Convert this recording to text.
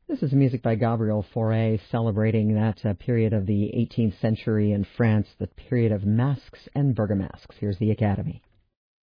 This is music by Gabriel Fauré celebrating that period of the 18th century in France, the period of masks and burgomasques. Here's the Academy.